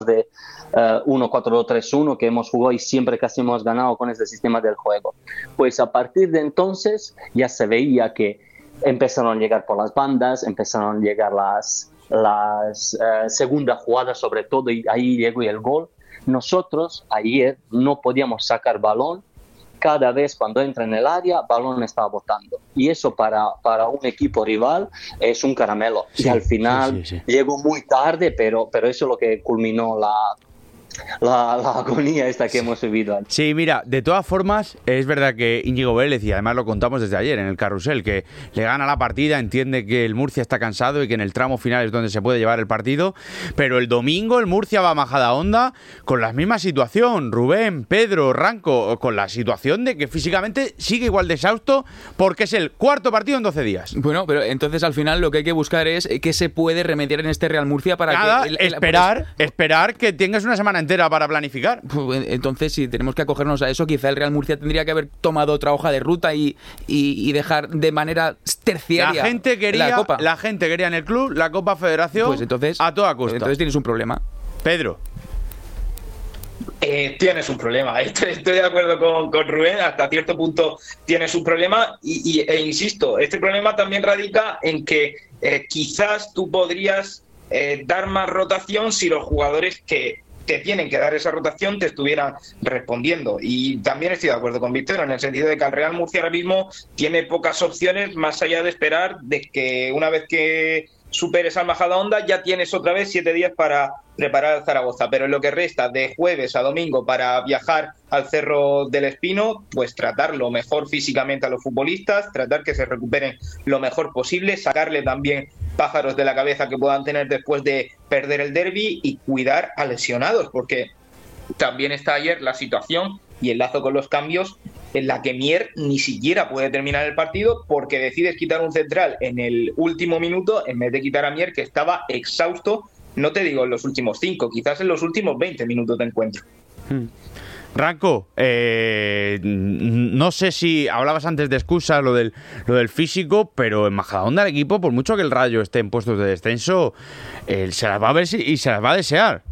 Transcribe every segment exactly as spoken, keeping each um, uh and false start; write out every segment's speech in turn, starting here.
de uh, uno cuatro dos tres uno que hemos jugado y siempre casi hemos ganado con ese sistema del juego. Pues a partir de entonces ya se veía que empezaron a llegar por las bandas, empezaron a llegar las, las uh, segundas jugadas sobre todo, y ahí llegó el gol. Nosotros ayer no podíamos sacar balón. Cada vez cuando entra en el área, balón estaba botando. Y eso para, para un equipo rival es un caramelo. Sí, y al final sí, sí, sí. llegó muy tarde, pero, pero eso es lo que culminó la... La, la agonía esta que sí. hemos vivido. Sí, mira, de todas formas, es verdad que Íñigo Vélez, y además lo contamos desde ayer en el carrusel, que le gana la partida, entiende que el Murcia está cansado y que en el tramo final es donde se puede llevar el partido, pero el domingo el Murcia va a Majadahonda con la misma situación, Rubén, Pedro, Ranco, con la situación de que físicamente sigue igual de exhausto porque es el cuarto partido en doce días. Bueno, pero entonces al final lo que hay que buscar es qué se puede remediar en este Real Murcia para Nada, que... El, el, esperar, pues, esperar que tengas una semana entera para planificar. Entonces, si tenemos que acogernos a eso, quizá el Real Murcia tendría que haber tomado otra hoja de ruta y, y, y dejar de manera terciaria la gente quería la Copa. La gente quería en el club la Copa Federación pues entonces, a toda costa. Entonces tienes un problema. Pedro. Eh, tienes un problema. Estoy, estoy de acuerdo con, con Rubén, hasta cierto punto tienes un problema y, y, e insisto, este problema también radica en que eh, quizás tú podrías eh, dar más rotación si los jugadores que te tienen que dar esa rotación te estuvieran respondiendo. Y también estoy de acuerdo con Víctor en el sentido de que el Real Murcia ahora mismo tiene pocas opciones más allá de esperar de que una vez que superes al Majadahonda ya tienes otra vez siete días para preparar al Zaragoza, pero en lo que resta de jueves a domingo para viajar al Cerro del Espino, pues tratar lo mejor físicamente a los futbolistas, tratar que se recuperen lo mejor posible, sacarle también pájaros de la cabeza que puedan tener después de perder el derbi y cuidar a lesionados, porque también está ayer la situación y enlazo con los cambios en la que Mier ni siquiera puede terminar el partido porque decides quitar un central en el último minuto en vez de quitar a Mier, que estaba exhausto, no te digo en los últimos cinco, quizás en los últimos veinte minutos de encuentro. Hmm. Ranco, eh, no sé si hablabas antes de excusas, lo del, lo del físico, pero en Majadahonda el equipo, por mucho que el Rayo esté en puestos de descenso, eh, se las va a ver y se las va a desear.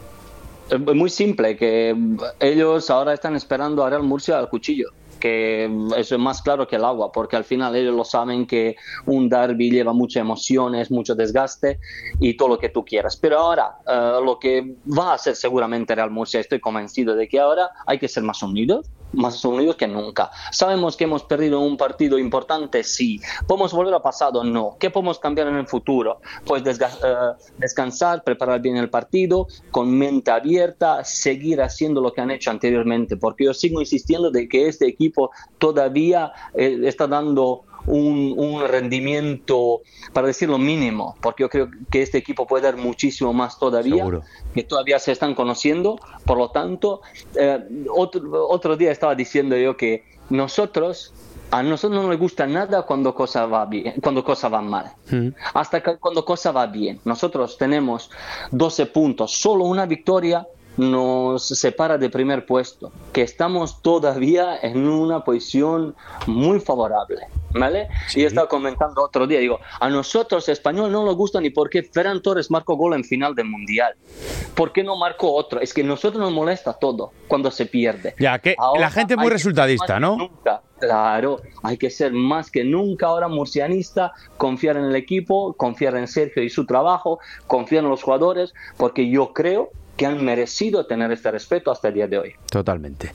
Es muy simple, que ellos ahora están esperando a Real Murcia al cuchillo, que eso es más claro que el agua, porque al final ellos lo saben que un derbi lleva muchas emociones, mucho desgaste y todo lo que tú quieras. Pero ahora, uh, lo que va a hacer seguramente Real Murcia, estoy convencido de que ahora hay que ser más unidos, más unidos que nunca. Sabemos que hemos perdido un partido importante, sí. ¿Podemos volver al pasado? No. ¿Qué podemos cambiar en el futuro? Pues desga- uh, descansar, preparar bien el partido, con mente abierta, seguir haciendo lo que han hecho anteriormente, porque yo sigo insistiendo de que este equipo todavía eh, está dando un, un rendimiento, para decirlo mínimo, porque yo creo que este equipo puede dar muchísimo más todavía. Seguro. Que todavía se están conociendo, por lo tanto, eh, otro, otro día estaba diciendo yo que nosotros, a nosotros no nos gusta nada cuando cosa va bien, cuando cosa va mal, mm. hasta que cuando cosa va bien. Nosotros tenemos doce puntos, solo una victoria nos separa del primer puesto, que estamos todavía en una posición muy favorable, ¿vale? Sí. Y yo estaba comentando otro día, digo, a nosotros Español no nos gusta ni porque Ferran Torres marcó gol en final del Mundial. ¿Por qué no marcó otro? Es que a nosotros nos molesta todo cuando se pierde. Ya, que ahora la gente es muy resultadista, ¿no? Nunca. Claro, hay que ser más que nunca ahora murcianista, confiar en el equipo, confiar en Sergio y su trabajo, confiar en los jugadores, porque yo creo que han merecido tener este respeto hasta el día de hoy. Totalmente.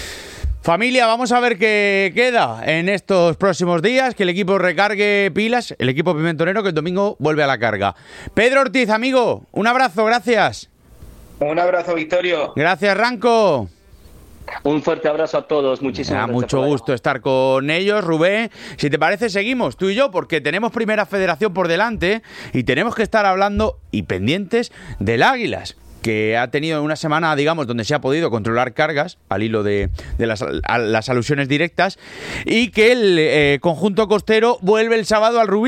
Familia, vamos a ver qué queda en estos próximos días, que el equipo recargue pilas, el equipo pimentonero, que el domingo vuelve a la carga. Pedro Ortiz, amigo, un abrazo, gracias. Un abrazo, Victorio. Gracias, Ranco. Un fuerte abrazo a todos, muchísimas gracias. Mucho gusto estar con ellos, Rubén. Si te parece, seguimos tú y yo, porque tenemos Primera Federación por delante y tenemos que estar hablando y pendientes del Águilas, que ha tenido una semana, digamos, donde se ha podido controlar cargas al hilo de, de las, a, las alusiones directas, y que el eh, conjunto costero vuelve el sábado al Rubial,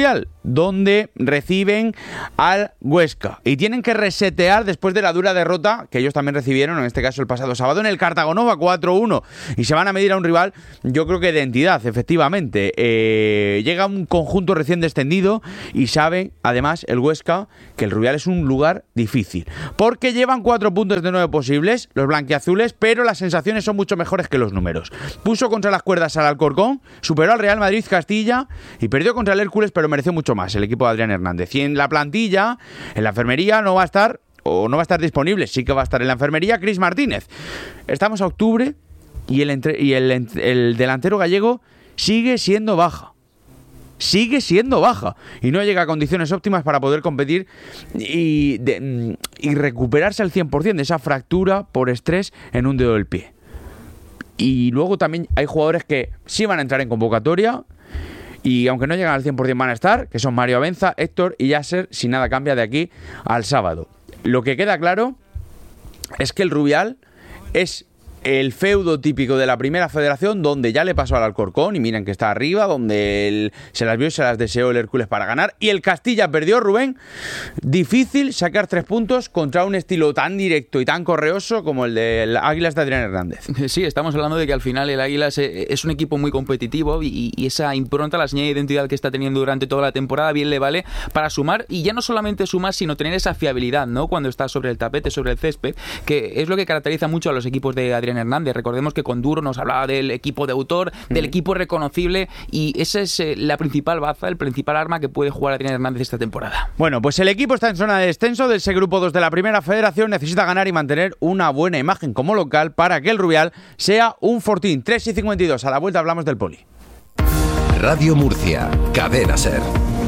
donde reciben al Huesca y tienen que resetear después de la dura derrota que ellos también recibieron, en este caso el pasado sábado, en el Cartagonova cuatro uno, y se van a medir a un rival, yo creo que de entidad, efectivamente. Eh, llega un conjunto recién descendido y sabe, además, el Huesca, que el Rubial es un lugar difícil, porque llevan cuatro puntos de nueve posibles los blanquiazules, pero las sensaciones son mucho mejores que los números. Puso contra las cuerdas al Alcorcón, superó al Real Madrid Castilla y perdió contra el Hércules, pero mereció mucho más el equipo de Adrián Hernández. Y en la plantilla, en la enfermería, no va a estar, o no va a estar disponible, sí que va a estar en la enfermería, Cris Martínez. Estamos a octubre y el, entre, y el, el delantero gallego sigue siendo baja. Sigue siendo baja y no llega a condiciones óptimas para poder competir y, de, y recuperarse al cien por ciento de esa fractura por estrés en un dedo del pie. Y luego también hay jugadores que sí van a entrar en convocatoria y aunque no llegan al cien por ciento van a estar, que son Mario Abenza, Héctor y Yasser, si nada cambia de aquí al sábado. Lo que queda claro es que el Rubial es el feudo típico de la Primera Federación, donde ya le pasó al Alcorcón y miren que está arriba, donde él se las vio y se las deseó el Hércules para ganar, y el Castilla perdió, Rubén. Difícil sacar tres puntos contra un estilo tan directo y tan correoso como el del Águilas de Adrián Hernández. Sí, estamos hablando de que al final el Águilas es un equipo muy competitivo y, y esa impronta, la señal de identidad que está teniendo durante toda la temporada bien le vale para sumar, y ya no solamente sumar, sino tener esa fiabilidad, ¿no? Cuando está sobre el tapete, sobre el césped, que es lo que caracteriza mucho a los equipos de Adrián Hernández. Recordemos que con Duro nos hablaba del equipo de autor, del mm. equipo reconocible, y esa es eh, la principal baza, el principal arma que puede jugar Adrián Hernández esta temporada. Bueno, pues el equipo está en zona de descenso de ese grupo dos de la Primera Federación, necesita ganar y mantener una buena imagen como local para que el Rubial sea un fortín. tres y cincuenta y dos, a la vuelta hablamos del Poli. Radio Murcia, Cadena SER.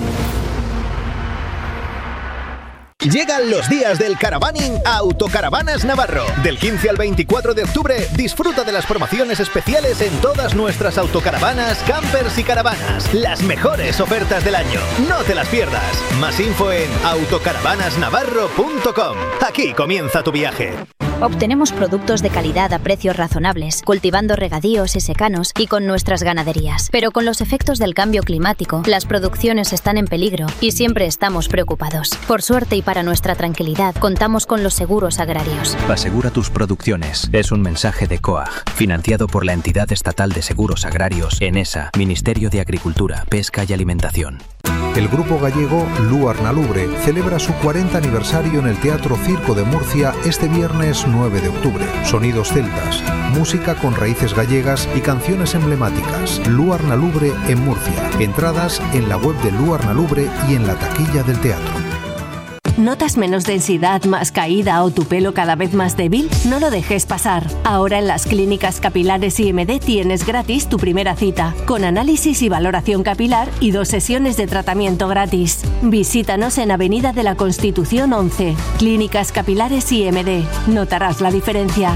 Llegan los días del caravaning a Autocaravanas Navarro. Del quince al veinticuatro de octubre, disfruta de las promociones especiales en todas nuestras autocaravanas, campers y caravanas. Las mejores ofertas del año. No te las pierdas. Más info en autocaravanas navarro punto com. Aquí comienza tu viaje. Obtenemos productos de calidad a precios razonables, cultivando regadíos y secanos y con nuestras ganaderías. Pero con los efectos del cambio climático, las producciones están en peligro y siempre estamos preocupados. Por suerte y para nuestra tranquilidad, contamos con los seguros agrarios. Asegura tus producciones. Es un mensaje de C O A G, financiado por la Entidad Estatal de Seguros Agrarios, ENESA, Ministerio de Agricultura, Pesca y Alimentación. El grupo gallego Luar na Lubre celebra su cuarenta aniversario en el Teatro Circo de Murcia este viernes nueve de octubre. Sonidos celtas, música con raíces gallegas y canciones emblemáticas. Luar na Lubre en Murcia. Entradas en la web de Luar na Lubre y en la taquilla del teatro. ¿Notas menos densidad, más caída o tu pelo cada vez más débil? No lo dejes pasar. Ahora en las clínicas capilares I M D tienes gratis tu primera cita, con análisis y valoración capilar y dos sesiones de tratamiento gratis. Visítanos en Avenida de la Constitución once. Clínicas Capilares I M D. Notarás la diferencia.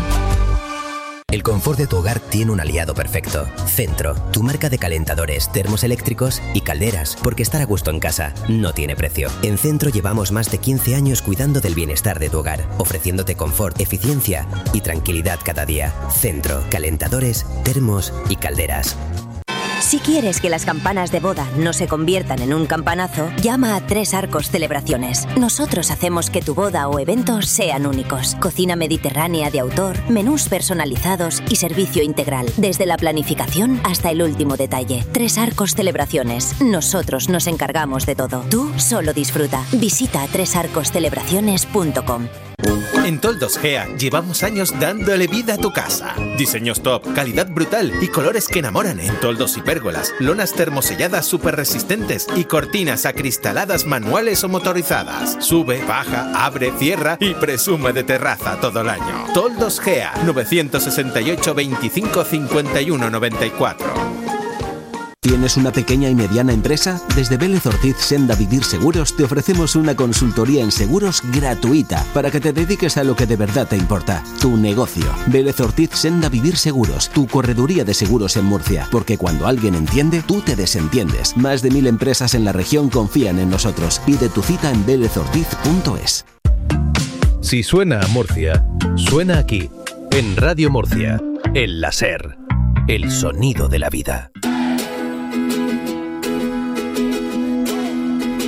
El confort de tu hogar tiene un aliado perfecto. Centro, tu marca de calentadores, termos eléctricos y calderas, porque estar a gusto en casa no tiene precio. En Centro llevamos más de quince años cuidando del bienestar de tu hogar, ofreciéndote confort, eficiencia y tranquilidad cada día. Centro, calentadores, termos y calderas. Si quieres que las campanas de boda no se conviertan en un campanazo, llama a Tres Arcos Celebraciones. Nosotros hacemos que tu boda o eventos sean únicos. Cocina mediterránea de autor, menús personalizados y servicio integral, desde la planificación hasta el último detalle. Tres Arcos Celebraciones. Nosotros nos encargamos de todo. Tú solo disfruta. Visita tres arcos celebraciones punto com. En Toldos Gea llevamos años dándole vida a tu casa. Diseños top, calidad brutal y colores que enamoran en toldos y pérgolas, lonas termoselladas súper resistentes y cortinas acristaladas manuales o motorizadas. Sube, baja, abre, cierra y presume de terraza todo el año. Toldos Gea, novecientos sesenta y ocho, veinticinco, cincuenta y uno, noventa y cuatro. ¿Tienes una pequeña y mediana empresa? Desde Vélez Ortiz Senda Vivir Seguros te ofrecemos una consultoría en seguros gratuita para que te dediques a lo que de verdad te importa, tu negocio. Vélez Ortiz Senda Vivir Seguros, tu correduría de seguros en Murcia, porque cuando alguien entiende, tú te desentiendes. Más de mil empresas en la región confían en nosotros. Pide tu cita en vélez ortiz punto es. Si suena a Murcia, suena aquí, en Radio Murcia, el láser, el sonido de la vida.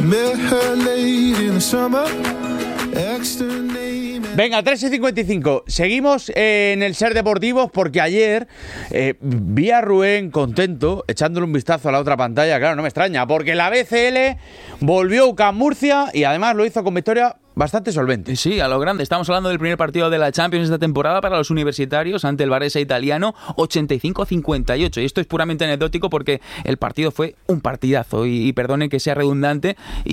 Venga, tres y cincuenta y cinco. Seguimos eh, en el Ser Deportivos porque ayer eh, vi a Rubén contento, echándole un vistazo a la otra pantalla. Claro, no me extraña, porque la B C L volvió a U C A M Murcia y además lo hizo con victoria bastante solvente. Sí, a lo grande. Estamos hablando del primer partido de la Champions esta temporada para los universitarios ante el Varese italiano, ochenta y cinco a cincuenta y ocho. Y esto es puramente anecdótico porque el partido fue un partidazo. Y, y perdone que sea redundante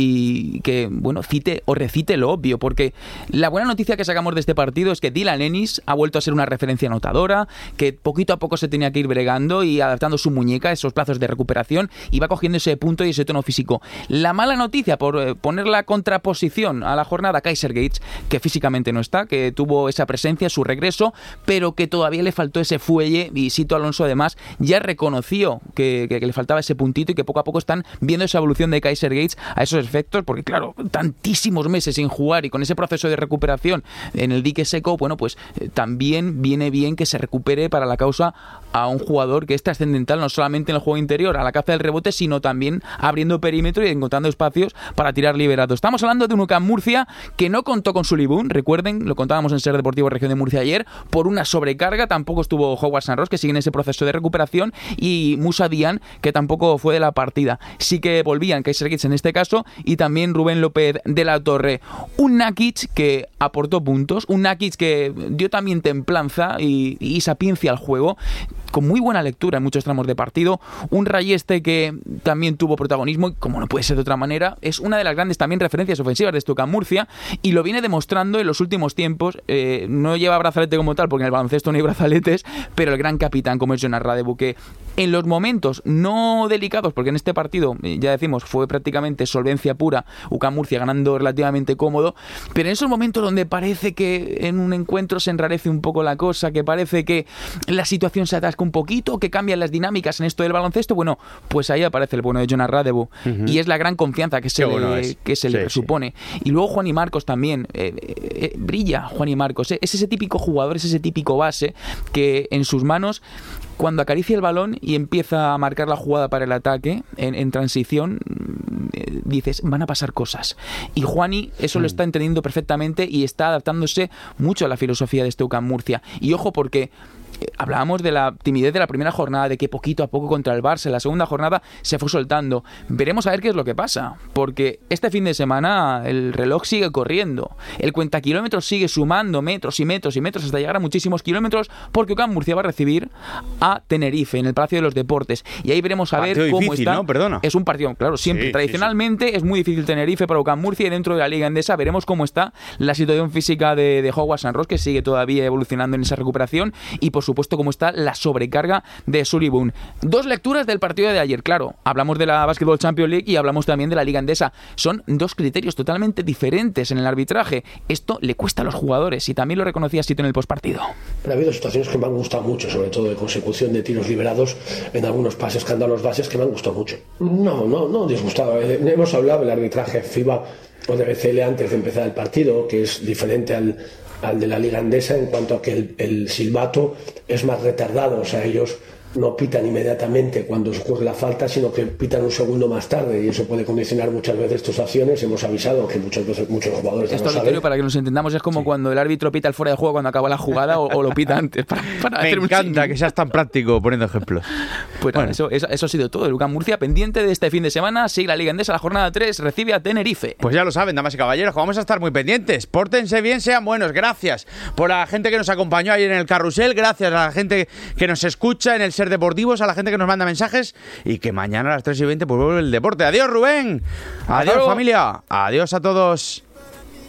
y que, bueno, cite o recite lo obvio, porque la buena noticia que sacamos de este partido es que Dylan Ennis ha vuelto a ser una referencia anotadora, que poquito a poco se tenía que ir bregando y adaptando su muñeca a esos plazos de recuperación y va cogiendo ese punto y ese tono físico. La mala noticia, por eh, poner la contraposición a la jornada, Kaiser Gates, que físicamente no está, que tuvo esa presencia, su regreso, pero que todavía le faltó ese fuelle, y Sito Alonso además ya reconoció que, que, que le faltaba ese puntito y que poco a poco están viendo esa evolución de Kaiser Gates a esos efectos, porque claro, tantísimos meses sin jugar y con ese proceso de recuperación en el dique seco, bueno, pues eh, también viene bien que se recupere para la causa a un jugador que es trascendental no solamente en el juego interior, a la caza del rebote, sino también abriendo perímetro y encontrando espacios para tirar liberato. Estamos hablando de un U C A M Murcia que no contó con Sulibun, recuerden, lo contábamos en Ser Deportivo Región de Murcia ayer, por una sobrecarga. Tampoco estuvo Howard Sanros, que sigue en ese proceso de recuperación, y Musa Dian, que tampoco fue de la partida. Sí que volvían Kaiser Gates en este caso, y también Rubén López de la Torre. Un Nakic que aportó puntos, un Nakic que dio también templanza y, y sapiencia al juego, con muy buena lectura en muchos tramos de partido. Un Rayeste que también tuvo protagonismo y, como no puede ser de otra manera, es una de las grandes también referencias ofensivas de este U C A M Murcia y lo viene demostrando en los últimos tiempos. Eh, no lleva brazalete como tal, porque en el baloncesto no hay brazaletes, pero el gran capitán, como es Jonas Radevu, que en los momentos no delicados, porque en este partido, ya decimos, fue prácticamente solvencia pura, U C A M Murcia ganando relativamente cómodo, pero en esos momentos donde parece que en un encuentro se enrarece un poco la cosa, que parece que la situación se atasca un poquito, que cambian las dinámicas en esto del baloncesto, bueno, pues ahí aparece el bueno de Jonas Radevu, uh-huh. y es la gran confianza que se Qué le, bueno que se sí, le supone. Sí. Y luego Juan y Marcos también, eh, eh, eh, brilla Juan y Marcos, eh, es ese típico jugador, es ese típico base que en sus manos, cuando acaricia el balón y empieza a marcar la jugada para el ataque en, en transición, eh, dices, van a pasar cosas. Y Juani eso mm. lo está entendiendo perfectamente y está adaptándose mucho a la filosofía de este U C A M Murcia. Y ojo, porque hablábamos de la timidez de la primera jornada, de que poquito a poco contra el Barça, en la segunda jornada se fue soltando. Veremos a ver qué es lo que pasa, porque este fin de semana el reloj sigue corriendo, el cuentakilómetros sigue sumando metros y metros y metros hasta llegar a muchísimos kilómetros, porque U C A M Murcia va a recibir a Tenerife en el Palacio de los Deportes, y ahí veremos a partido ver cómo difícil, está. ¿No? Perdona. Es un partido, claro, siempre. Sí, tradicionalmente sí, sí. es muy difícil Tenerife para U C A M Murcia, y dentro de la Liga Endesa veremos cómo está la situación física de, de Howard Sanros, que sigue todavía evolucionando en esa recuperación, y por supuesto cómo está la sobrecarga de Sulibun. Dos lecturas del partido de ayer, claro, hablamos de la Basketball Champions League y hablamos también de la Liga Endesa. Son dos criterios totalmente diferentes en el arbitraje. Esto le cuesta a los jugadores, y también lo reconocía Sito en el postpartido. Pero ha habido situaciones que me han gustado mucho, sobre todo de consecución de tiros liberados en algunos pases que han dado los bases, que me han gustado mucho. No, no, no disgustado. Hemos hablado del arbitraje FIBA o de B C L antes de empezar el partido, que es diferente al al de la Liga Endesa en cuanto a que el, el silbato es más retardado, o sea, ellos no pitan inmediatamente cuando se ocurre la falta, sino que pitan un segundo más tarde, y eso puede condicionar muchas veces tus acciones. Hemos avisado que muchas veces muchos jugadores esto no lo saben. Para que nos entendamos, es como sí. cuando el árbitro pita el fuera de juego cuando acaba la jugada o, o lo pita antes para, para Me hacer encanta un que seas tan práctico poniendo ejemplos. Pues bueno, eso, eso, eso ha sido todo. El U C A M Murcia pendiente de este fin de semana, sigue la Liga Endesa, la jornada tres recibe a Tenerife. Pues ya lo saben, damas y caballeros, vamos a estar muy pendientes. Pórtense bien, sean buenos. Gracias por la gente que nos acompañó ayer en el carrusel, gracias a la gente que nos escucha en el Ser Deportivos, a la gente que nos manda mensajes, y que mañana a las tres y veinte pues vuelve el deporte. Adiós, Rubén. Adiós, Adiós, familia. Adiós a todos.